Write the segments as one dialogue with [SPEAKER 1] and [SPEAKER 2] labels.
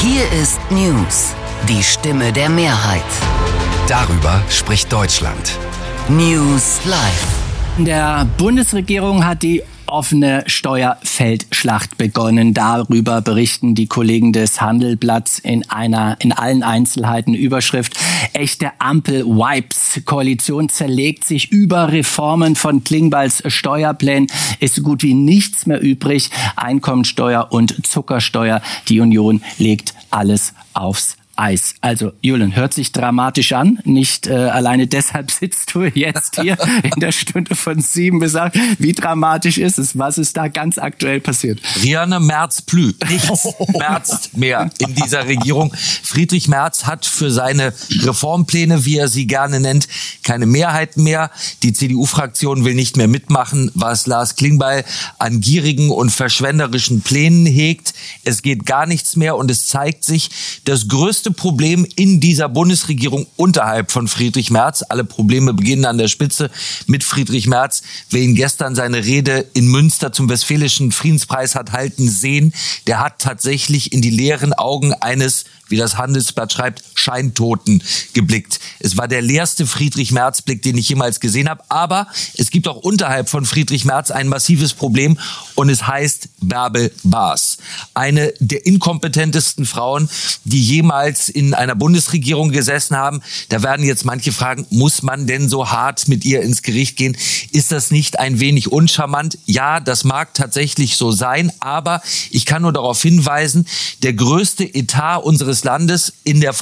[SPEAKER 1] Hier ist News, die Stimme der Mehrheit.
[SPEAKER 2] Darüber spricht Deutschland.
[SPEAKER 1] News Live.
[SPEAKER 3] In der Bundesregierung hat die offene Steuerfeldschlacht begonnen. Darüber berichten die Kollegen des Handelsblatts in allen Einzelheiten. Überschrift: Echte Ampel-Vibes. Koalition zerlegt sich über Reformen von Klingbeils Steuerplänen. Ist so gut wie nichts mehr übrig. Einkommensteuer und Zuckersteuer. Die Union legt alles aufs Eis. Also, Julian, hört sich dramatisch an. Nicht alleine deshalb sitzt du jetzt hier in der Stunde von 7 bis 8. Wie dramatisch ist es? Was ist da ganz aktuell passiert?
[SPEAKER 4] Rianne Merz-Plü. Nichts merzt mehr in dieser Regierung. Friedrich Merz hat für seine Reformpläne, wie er sie gerne nennt, keine Mehrheit mehr. Die CDU-Fraktion will nicht mehr mitmachen, was Lars Klingbeil an gierigen und verschwenderischen Plänen hegt. Es geht gar nichts mehr und es zeigt sich, das größte Problem in dieser Bundesregierung unterhalb von Friedrich Merz. Alle Probleme beginnen an der Spitze mit Friedrich Merz. Wer ihn gestern seine Rede in Münster zum Westfälischen Friedenspreis hat halten sehen, der hat tatsächlich in die leeren Augen eines, wie das Handelsblatt schreibt, Scheintoten geblickt. Es war der leerste Friedrich-Merz-Blick, den ich jemals gesehen habe. Aber es gibt auch unterhalb von Friedrich Merz ein massives Problem und es heißt Bärbel Baas. Eine der inkompetentesten Frauen, die jemals in einer Bundesregierung gesessen haben. Da werden jetzt manche fragen, muss man denn so hart mit ihr ins Gericht gehen? Ist das nicht ein wenig uncharmant? Ja, das mag tatsächlich so sein, aber ich kann nur darauf hinweisen, der größte Etat unseres Landes in der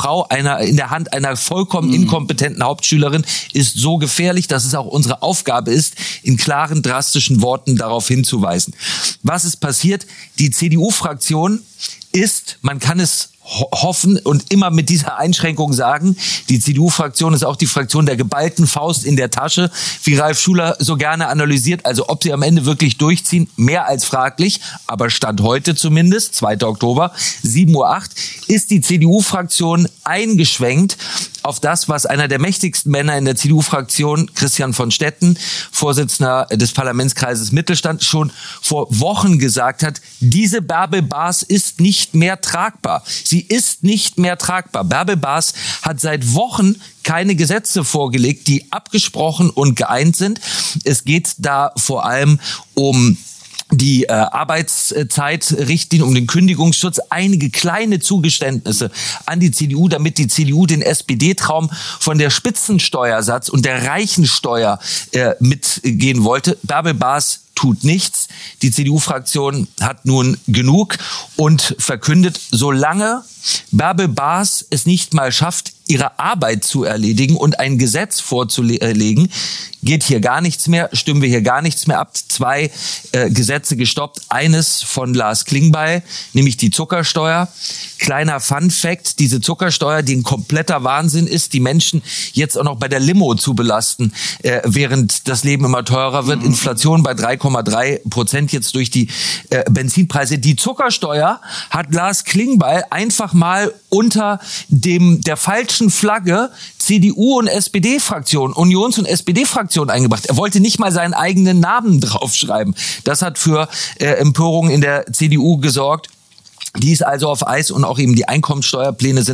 [SPEAKER 4] Hand einer vollkommen inkompetenten Hauptschülerin ist so gefährlich, dass es auch unsere Aufgabe ist, in klaren, drastischen Worten darauf hinzuweisen. Was ist passiert? Die CDU-Fraktion ist, man kann es hoffen und immer mit dieser Einschränkung sagen, die CDU-Fraktion ist auch die Fraktion der geballten Faust in der Tasche, wie Ralf Schuler so gerne analysiert. Also ob sie am Ende wirklich durchziehen, mehr als fraglich. Aber Stand heute zumindest, 2. Oktober, 7:08 Uhr, ist die CDU-Fraktion eingeschwenkt auf das, was einer der mächtigsten Männer in der CDU-Fraktion, Christian von Stetten, Vorsitzender des Parlamentskreises Mittelstand, schon vor Wochen gesagt hat, diese Bärbel Baas ist nicht mehr tragbar. Sie ist nicht mehr tragbar. Bärbel Baas hat seit Wochen keine Gesetze vorgelegt, die abgesprochen und geeint sind. Es geht da vor allem um die Arbeitszeitrichtlinie, um den Kündigungsschutz, einige kleine Zugeständnisse an die CDU, damit die CDU den SPD-Traum von der Spitzensteuersatz und der Reichensteuer mitgehen wollte. Bärbel Baas tut nichts. Die CDU-Fraktion hat nun genug und verkündet, solange Bärbel Baas es nicht mal schafft, ihre Arbeit zu erledigen und ein Gesetz vorzulegen, geht hier gar nichts mehr, stimmen wir hier gar nichts mehr ab. 2 Gesetze gestoppt. Eines von Lars Klingbeil, nämlich die Zuckersteuer. Kleiner Fun-Fact, diese Zuckersteuer, die ein kompletter Wahnsinn ist, die Menschen jetzt auch noch bei der Limo zu belasten, während das Leben immer teurer wird. Inflation bei 3,3% jetzt durch die Benzinpreise. Die Zuckersteuer hat Lars Klingbeil einfach mal unter der falschen Flagge CDU und SPD-Fraktion, Unions- und SPD-Fraktion eingebracht. Er wollte nicht mal seinen eigenen Namen draufschreiben. Das hat für Empörung in der CDU gesorgt. Die ist also auf Eis und auch eben die Einkommensteuerpläne sind